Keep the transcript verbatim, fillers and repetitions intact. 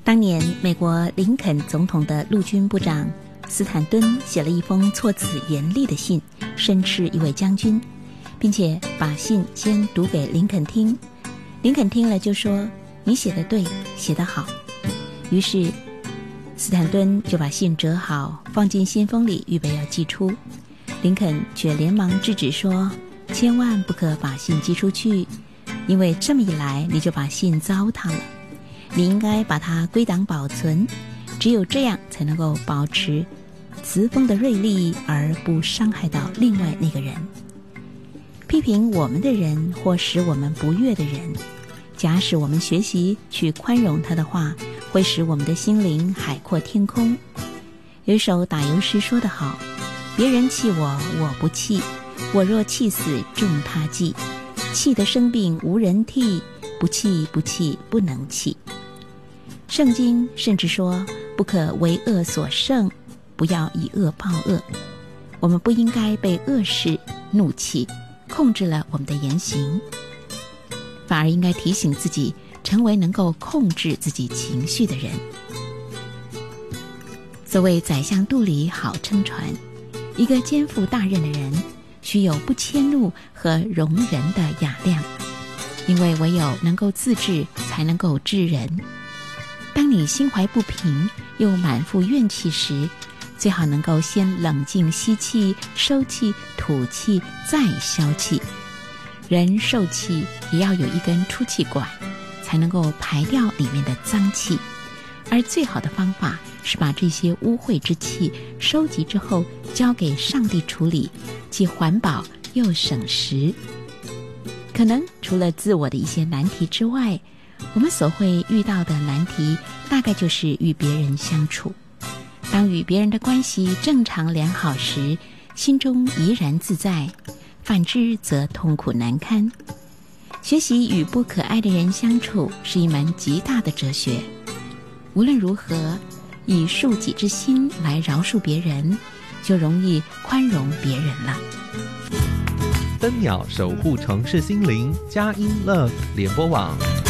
当年美国林肯总统的陆军部长斯坦顿写了一封措辞严厉的信，申斥一位将军，并且把信先读给林肯听。林肯听了就说：“你写得对，写得好。”于是斯坦顿就把信折好，放进信封里，预备要寄出。林肯却连忙制止说：“千万不可把信寄出去，因为这么一来你就把信糟蹋了。你应该把它归档保存，只有这样才能够保持词锋的锐利，而不伤害到另外那个人。批评我们的人或使我们不悦的人，假使我们学习去宽容他的话，会使我们的心灵海阔天空。有一首打油诗说得好：别人气我，我不气，我若气死，众他忌。气得生病无人替，不气不气不能气。圣经甚至说，不可为恶所胜，不要以恶报恶。我们不应该被恶事怒气控制了我们的言行，反而应该提醒自己，成为能够控制自己情绪的人。所谓宰相肚里好撑船，一个肩负大任的人需有不迁怒和容人的雅量，因为唯有能够自治，才能够治人。当你心怀不平又满腹怨气时，最好能够先冷静吸气，收气，吐气，再消气。人受气也要有一根出气管，才能够排掉里面的脏气。而最好的方法是把这些污秽之气收集之后交给上帝处理，既环保又省时。可能除了自我的一些难题之外，我们所会遇到的难题大概就是与别人相处。当与别人的关系正常良好时，心中怡然自在，反之则痛苦难堪。学习与不可爱的人相处是一门极大的哲学。无论如何，以恕己之心来饶恕别人，就容易宽容别人了。 登鸟守护城市心灵，佳音 Love 联播网。